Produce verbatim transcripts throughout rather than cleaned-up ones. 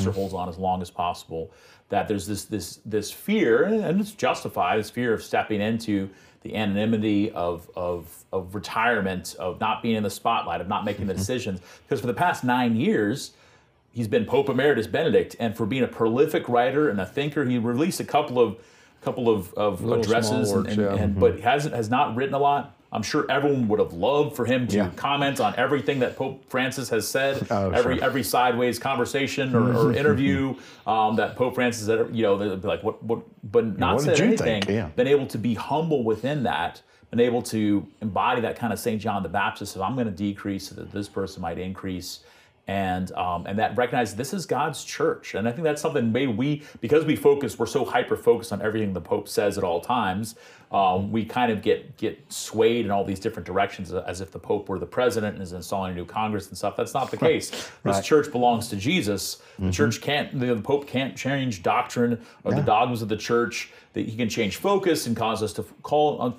pastor mm-hmm. holds on as long as possible, that there's this this this fear, and it's justified, this fear of stepping into the anonymity of, of, of retirement, of not being in the spotlight, of not making the decisions. Because for the past nine years, he's been Pope Emeritus Benedict, and for being a prolific writer and a thinker, he released a couple of couple of, of addresses, works, and, and, yeah. and, but hasn't has not written a lot. I'm sure everyone would have loved for him to yeah. comment on everything that Pope Francis has said, oh, every sure. every sideways conversation or, or interview um, that Pope Francis, you know, they'd be like, what, what, but not what said anything. Yeah. Been able to be humble within that, been able to embody that kind of Saint John the Baptist of I'm going to decrease so that this person might increase. And um, and that recognize this is God's church. And I think that's something maybe we, because we focus, we're so hyper-focused on everything the Pope says at all times, um, we kind of get get swayed in all these different directions as if the Pope were the president and is installing a new Congress and stuff. That's not the case. Right. This church belongs to Jesus. The mm-hmm. church can't, the, the Pope can't change doctrine or yeah. the dogmas of the church. That he can change focus and cause us to call on,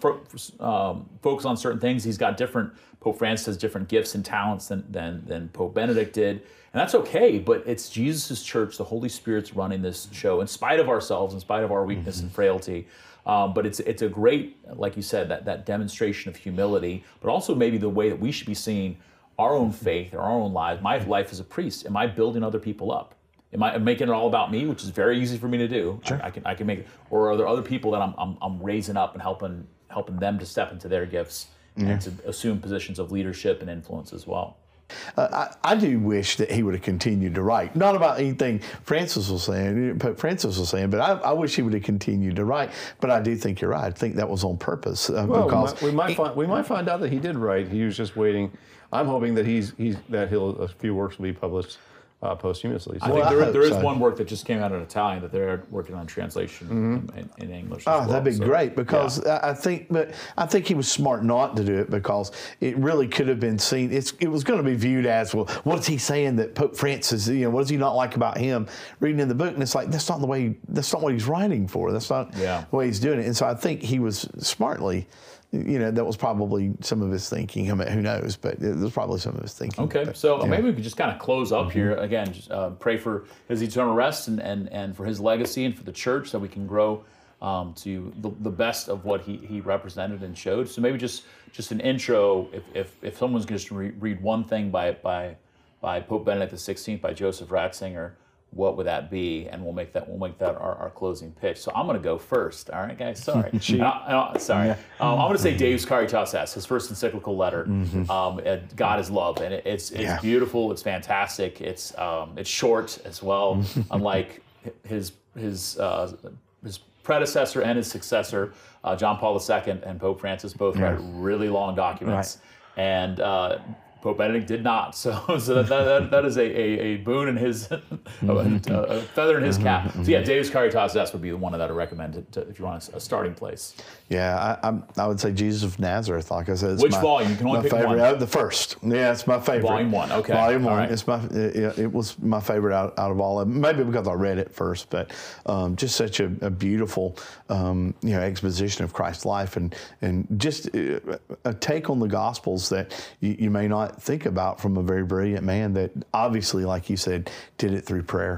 um, focus on certain things. He's got different, Pope Francis has different gifts and talents than, than, than Pope Benedict did. And that's okay, but it's Jesus' church, the Holy Spirit's running this show in spite of ourselves, in spite of our weakness mm-hmm. and frailty. Um, but it's it's a great, like you said, that, that demonstration of humility, but also maybe the way that we should be seeing our own faith or our own lives. My life as a priest, am I building other people up? Am I making it all about me, which is very easy for me to do? Sure. I, I can I can make it. Or are there other people that I'm I'm, I'm raising up and helping helping them to step into their gifts mm-hmm. and to assume positions of leadership and influence as well? Uh, I, I do wish that he would have continued to write. Not about anything Francis was saying, Pope Francis was saying, but I, I wish he would have continued to write. But I do think you're right. I think that was on purpose. Uh, well, because we might, we might he, find we might find out that he did write. He was just waiting. I'm hoping that he's he's that he'll a few works will be published Uh, posthumously. So. I think there, there is so. one work that just came out in Italian that they're working on translation mm-hmm. in, in English. Oh, as well. that'd be so, great because yeah. I think, but I think he was smart not to do it because it really could have been seen. It's it was going to be viewed as, well, what is he saying that Pope Francis? You know, what does he not like about him? Reading in the book, and it's like that's not the way. That's not what he's writing for. That's not yeah. the way he's doing it. And so I think he was smartly. You know, that was probably some of his thinking. I mean, who knows? But it was probably some of his thinking. Okay, but, so yeah. maybe we could just kind of close up mm-hmm. here. Again, just uh, pray for his eternal rest and, and, and for his legacy and for the church so we can grow um, to the, the best of what he, he represented and showed. So maybe just just an intro, if if, if someone's going to re- read one thing by by by Pope Benedict the sixteenth, by Joseph Ratzinger, what would that be? And we'll make that we'll make that our, our closing pitch. So I'm going to go first. All right, guys. Sorry. I, I, sorry. Yeah. Um, I'm going to say Deus Caritas Est, his first encyclical letter. Mm-hmm. Um, God is love, and it, it's it's yeah. beautiful. It's fantastic. It's um, it's short as well. Unlike his his uh, his predecessor and his successor, uh, John Paul the Second and Pope Francis both yeah. write really long documents, right. and. Uh, Pope Benedict did not, so so that that, that is a, a, a boon in his, mm-hmm. a, a feather in his mm-hmm. cap. So yeah, Deus Caritas Est would be the one that I would recommend to, to, if you want a, a starting place. Yeah, I, I I would say Jesus of Nazareth. Like I said, it's which my, volume? You can only my pick favorite. one. Uh, the first. Yeah, it's my favorite. Volume one. Okay. Volume one. Right. It's my. It, it was my favorite out, out of all of them. Maybe because I read it first, but um, just such a, a beautiful um, you know exposition of Christ's life and and just a, a take on the Gospels that you, you may not think about from a very brilliant man that obviously, like you said, did it through prayer.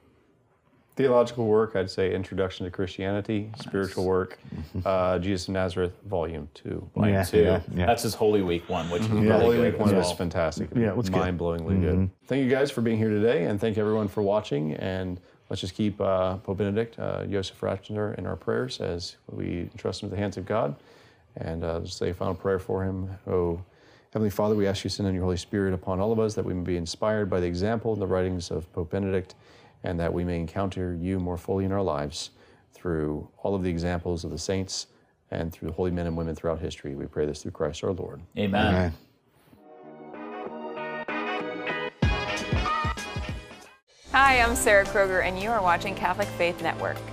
Theological work, I'd say Introduction to Christianity. Nice. Spiritual work, uh, Jesus of Nazareth, Volume Two. Volume yeah, Two. Yeah, yeah. That's his Holy Week one, which mm-hmm. is yeah, really Holy good Week one well. was fantastic. Yeah, it was mind-blowingly good. good. Mm-hmm. Thank you guys for being here today, and thank everyone for watching. And let's just keep uh, Pope Benedict, uh, Joseph Ratzinger in our prayers as we entrust him to the hands of God. And uh, just say a final prayer for him. Oh, Heavenly Father, we ask you to send in your Holy Spirit upon all of us that we may be inspired by the example and the writings of Pope Benedict, and that we may encounter you more fully in our lives through all of the examples of the saints and through the holy men and women throughout history. We pray this through Christ our Lord. Amen. Hi, I'm Sarah Kroger, and you are watching Catholic Faith Network.